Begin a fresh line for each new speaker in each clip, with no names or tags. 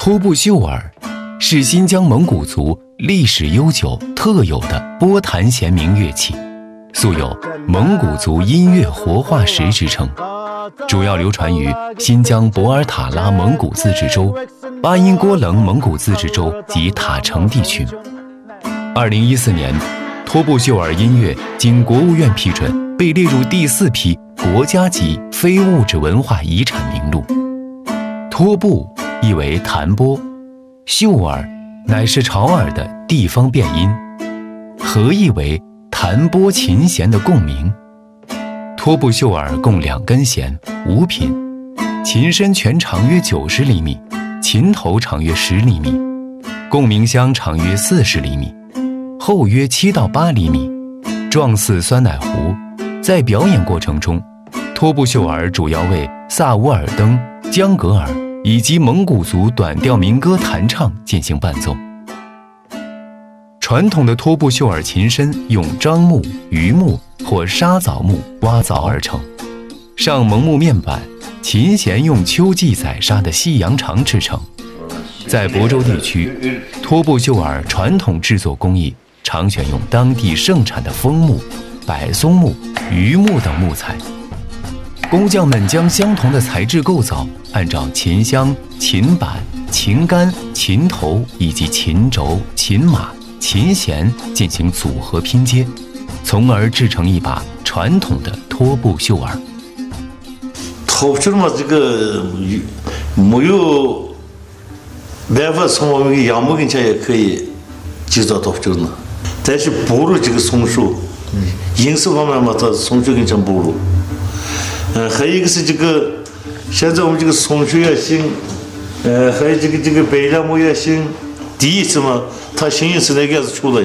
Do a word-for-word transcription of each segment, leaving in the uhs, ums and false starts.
托布秀尔是新疆蒙古族历史悠久特有的波弹弦鸣乐器，素有蒙古族音乐活化石之称，主要流传于新疆博尔塔拉蒙古自治州、巴音郭楞蒙古自治州及塔城地区。二零一四年，托布秀尔音乐经国务院批准，被列入第四批国家级非物质文化遗产名录。托布意为弹拨，秀尔乃是潮尔的地方变音，合意为弹拨琴弦的共鸣。托布秀尔共两根弦，五品，琴身全长约九十厘米，琴头长约十厘米，共鸣箱长约四十厘米，厚约七到八厘米，状似酸奶壶。在表演过程中，托布秀尔主要为萨乌尔登、江格尔以及蒙古族短调民歌弹唱进行伴奏。传统的托布秀尔琴身用樟木、榆木或沙枣木挖凿而成，上蒙木面板，琴弦用秋季宰杀的细羊肠制成。在亳州地区，托布秀尔传统制作工艺常选用当地盛产的枫木、柏松木、榆木等木材。工匠们将相同的材质构造按照琴箱、琴板、琴杆、琴头以及琴轴、琴马、琴弦进行组合拼接，从而制成一把传统的托布秀尔。
托布秀尔嘛，这个没有办法从我们的杨木根前也可以制造托布秀尔，但是不如这个松树，音色方面嘛，它松树跟前不如。嗯，还有一个是这个，现在我们这个松树也行，呃，还有这个这个白杨木也行。第一次嘛，它声音是那个样子出来，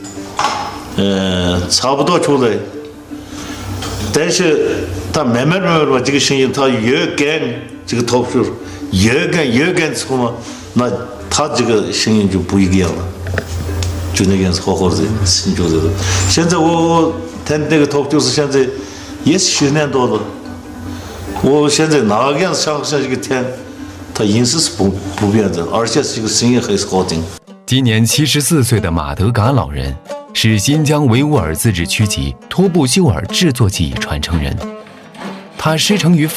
呃，差不多出来，但是它慢慢慢慢把这个声音，它越干这个托布秀尔越干越干之后嘛，那它这个声音就不一样了，就那个样子好好的声音就是。现在我我弹那个托布就是现在也是十年多了。我现在哪个样子像像这个天，它音色是不不变的，而且这个声音还是好听。
今年七十四岁的马德嘎老人是新疆维吾尔自治区级托布秀尔制作技艺传承人，他师承于